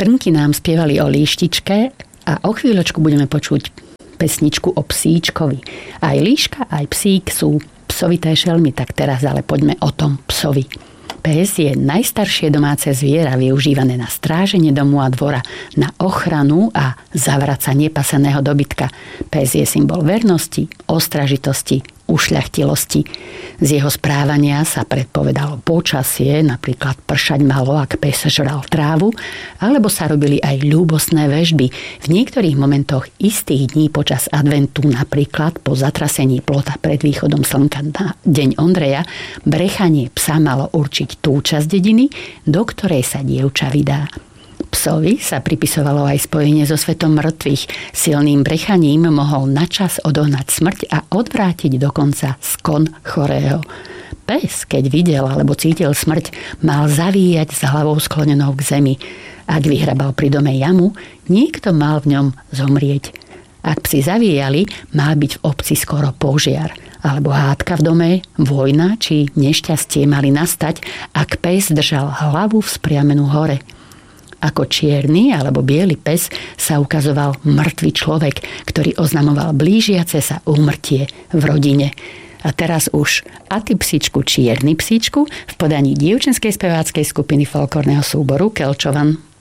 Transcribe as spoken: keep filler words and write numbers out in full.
Trnky nám spievali o líštičke a o chvíľočku budeme počuť pesničku o psíčkovi. Aj líška, aj psík sú psovité šelmy, tak teraz ale poďme o tom psovi. Pes je najstaršie domáce zviera využívané na stráženie domu a dvora, na ochranu a zavracanie paseného dobytka. Pes je symbol vernosti, ostražitosti, ušľachtilosti. Z jeho správania sa predpovedalo počasie, napríklad pršať malo, ak pes žral trávu, alebo sa robili aj ľúbostné vežby. V niektorých momentoch istých dní počas adventu, napríklad po zatrasení plota pred východom slnka na deň Ondreja, brechanie psa malo určiť tú časť dediny, do ktorej sa dievča vydá. Psovi sa pripisovalo aj spojenie so svetom mŕtvych. Silným brechaním mohol načas odohnať smrť a odvrátiť dokonca skon chorého. Pes, keď videl alebo cítil smrť, mal zavíjať s hlavou sklonenou k zemi. Ak vyhrabal pri dome jamu, niekto mal v ňom zomrieť. Ak psi zavíjali, mal byť v obci skoro požiar. Alebo hádka v dome, vojna či nešťastie mali nastať, ak pes držal hlavu vzpriamenú hore. Ako čierny alebo biely pes sa ukazoval mŕtvy človek, ktorý oznamoval blížiace sa úmrtie v rodine. A teraz už A ty psičku, čierny psičku v podaní dievčenskej speváckej skupiny folklórneho súboru Kelčovan.